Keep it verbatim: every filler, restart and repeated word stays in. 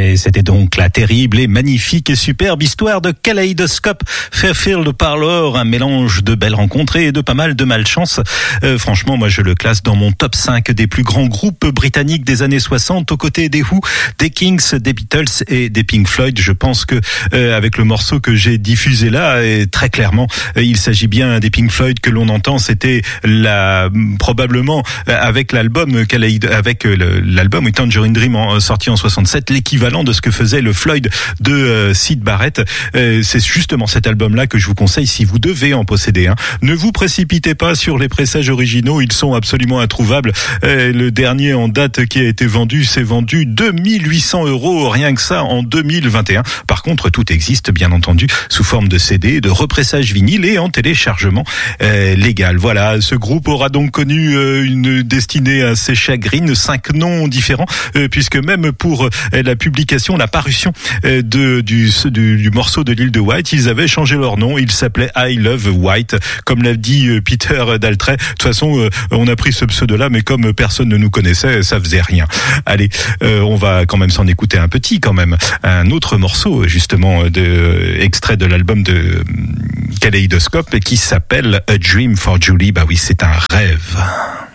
Et c'était donc la terrible et magnifique et superbe histoire de Kaleidoscope Fairfield Parlour, un mélange de belles rencontres et de pas mal de malchance. Euh, franchement, moi je le classe dans mon top cinq des plus grands groupes britanniques des années soixante, aux côtés des Who, des Kings, des Beatles et des Pink Floyd. Je pense que euh, avec le morceau que j'ai diffusé là, et très clairement, euh, il s'agit bien des Pink Floyd que l'on entend. C'était la probablement euh, avec l'album Kaleid, avec euh, l'album Tangerine Dream en, sorti en soixante-sept, l'équivalent de ce que faisait le Floyd de euh, Syd Barrett. Euh, c'est justement cet album-là que je vous conseille si vous devez en posséder un. Ne vous précipitez pas sur les pressages originaux, ils sont absolument introuvables. Euh, le dernier en date qui a été vendu, s'est vendu deux mille huit cents euros, rien que ça, en deux mille vingt et un. Par contre, tout existe, bien entendu, sous forme de C D, de repressage vinyle et en téléchargement euh, légal. Voilà, ce groupe aura donc connu euh, une destinée assez chagrine, cinq noms différents, euh, puisque même pour euh, la publication, la parution euh, de, du, du, du morceau de l'île de White, ils avaient changé leur nom. Ils s'appelaient I Love White, comme l'a dit euh, Peter Daltrey. De toute façon, euh, on a pris ce pseudo-là, mais comme personne ne nous connaissait, ça faisait rien. Allez, euh, on va quand même s'en écouter un petit, quand même. Un autre morceau, justement, de, euh, extrait de l'album de euh, Kaleidoscope, qui s'appelle A Dream for Julie. Bah oui, c'est un rêve.